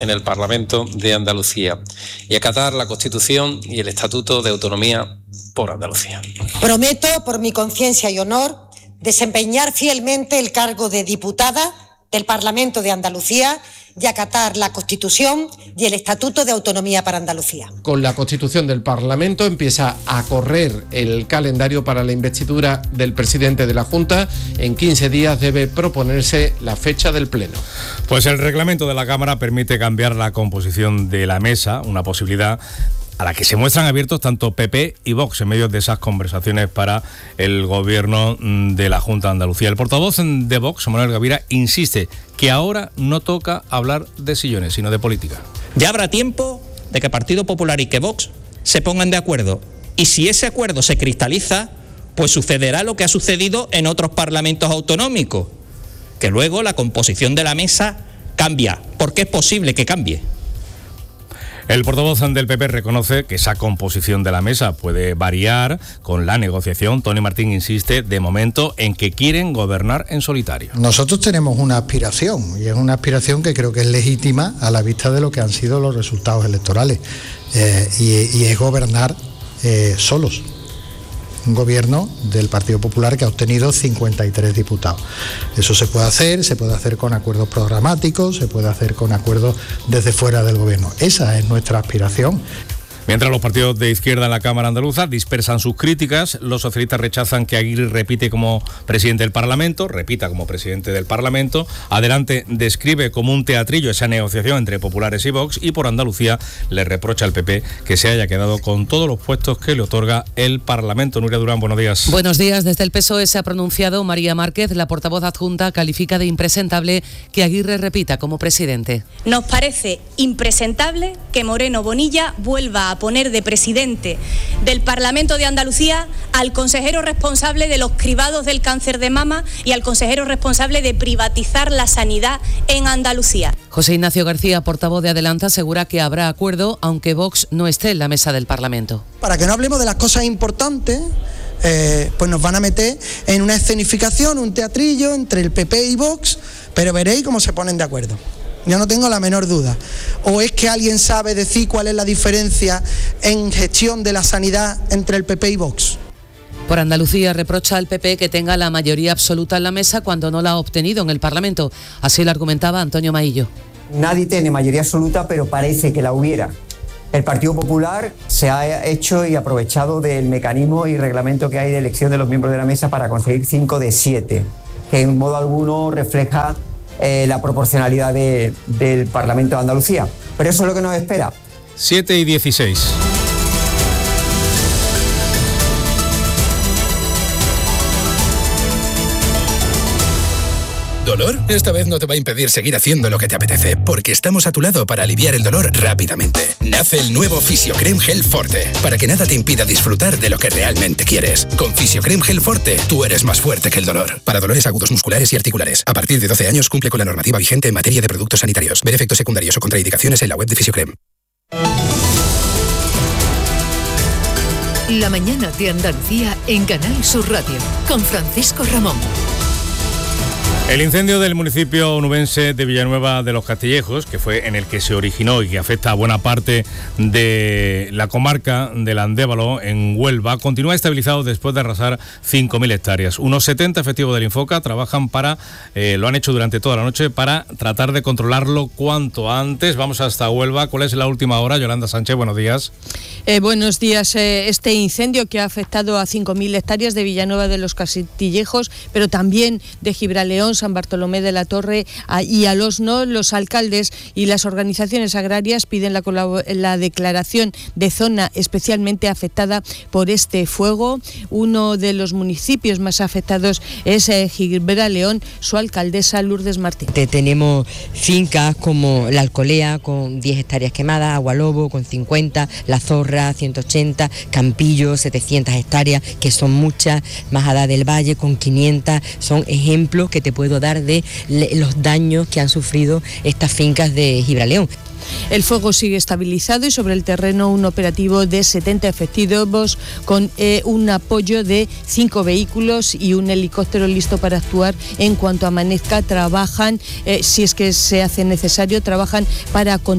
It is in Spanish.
en el Parlamento de Andalucía y acatar la Constitución y el Estatuto de Autonomía por Andalucía. Prometo, por mi conciencia y honor, desempeñar fielmente el cargo de diputada del Parlamento de Andalucía y acatar la Constitución y el Estatuto de Autonomía para Andalucía. Con la Constitución del Parlamento empieza a correr el calendario para la investidura del presidente de la Junta. En 15 días debe proponerse la fecha del Pleno. Pues el reglamento de la Cámara permite cambiar la composición de la mesa, una posibilidad a la que se muestran abiertos tanto PP y Vox en medio de esas conversaciones para el gobierno de la Junta de Andalucía. El portavoz de Vox, Manuel Gavira, insiste que ahora no toca hablar de sillones, sino de política. Ya habrá tiempo de que Partido Popular y que Vox se pongan de acuerdo. Y si ese acuerdo se cristaliza, pues sucederá lo que ha sucedido en otros parlamentos autonómicos, que luego la composición de la mesa cambia, porque es posible que cambie. El portavoz del PP reconoce que esa composición de la mesa puede variar con la negociación. Tony Martín insiste de momento en que quieren gobernar en solitario. Nosotros tenemos una aspiración, y es una aspiración que creo que es legítima a la vista de lo que han sido los resultados electorales, y es gobernar solos. Un gobierno del Partido Popular que ha obtenido 53 diputados. Eso se puede hacer con acuerdos programáticos, se puede hacer con acuerdos desde fuera del gobierno. Esa es nuestra aspiración. Mientras los partidos de izquierda en la Cámara Andaluza dispersan sus críticas, los socialistas rechazan que Aguirre repita como presidente del Parlamento. Adelante describe como un teatrillo esa negociación entre populares y Vox, y por Andalucía le reprocha al PP que se haya quedado con todos los puestos que le otorga el Parlamento. Nuria Durán, buenos días. Buenos días. Desde el PSOE se ha pronunciado María Márquez, la portavoz adjunta, califica de impresentable que Aguirre repita como presidente. Nos parece impresentable que Moreno Bonilla vuelva a poner de presidente del Parlamento de Andalucía al consejero responsable de los cribados del cáncer de mama y al consejero responsable de privatizar la sanidad en Andalucía. José Ignacio García, portavoz de Adelante, asegura que habrá acuerdo aunque Vox no esté en la mesa del Parlamento. Para que no hablemos de las cosas importantes, pues nos van a meter en una escenificación, un teatrillo entre el PP y Vox, pero veréis cómo se ponen de acuerdo. Yo no tengo la menor duda. ¿O es que alguien sabe decir cuál es la diferencia en gestión de la sanidad entre el PP y Vox? Por Andalucía reprocha al PP que tenga la mayoría absoluta en la mesa cuando no la ha obtenido en el Parlamento. Así lo argumentaba Antonio Maillo. Nadie tiene mayoría absoluta, pero parece que la hubiera. El Partido Popular se ha hecho y aprovechado del mecanismo y reglamento que hay de elección de los miembros de la mesa para conseguir 5 de 7, que en modo alguno refleja la proporcionalidad del Parlamento de Andalucía. Pero eso es lo que nos espera. 7:16. ¿Dolor? Esta vez no te va a impedir seguir haciendo lo que te apetece, porque estamos a tu lado para aliviar el dolor rápidamente. Nace el nuevo Fisiocrem Gel Forte, para que nada te impida disfrutar de lo que realmente quieres. Con Fisiocrem Gel Forte, tú eres más fuerte que el dolor. Para dolores agudos musculares y articulares. A partir de 12 años cumple con la normativa vigente en materia de productos sanitarios. Ver efectos secundarios o contraindicaciones en la web de Fisiocrem. La mañana de Andalucía en Canal Sur Radio, con Francisco Ramón. El incendio del municipio onubense de Villanueva de los Castillejos, que fue en el que se originó y que afecta a buena parte de la comarca del Andévalo, en Huelva, continúa estabilizado después de arrasar 5.000 hectáreas. Unos 70 efectivos del Infoca trabajan lo han hecho durante toda la noche para tratar de controlarlo cuanto antes. Vamos hasta Huelva. ¿Cuál es la última hora? Yolanda Sánchez, buenos días. Buenos días. Este incendio que ha afectado a 5.000 hectáreas de Villanueva de los Castillejos, pero también de Gibraleón, San Bartolomé de la Torre y Alosno, los alcaldes y las organizaciones agrarias piden la declaración de zona especialmente afectada por este fuego. Uno de los municipios más afectados es Gibraleón, su alcaldesa Lourdes Martín. Tenemos fincas como La Alcolea con 10 hectáreas quemadas, Agualobo con 50, La Zorra 180, Campillo 700 hectáreas, que son muchas, Majada del Valle con 500, son ejemplos que te puedo dar de los daños que han sufrido estas fincas de Gibraleón. El fuego sigue estabilizado y sobre el terreno un operativo de 70 efectivos con un apoyo de 5 vehículos y un helicóptero listo para actuar en cuanto amanezca. Trabajan, si es que se hace necesario, trabajan para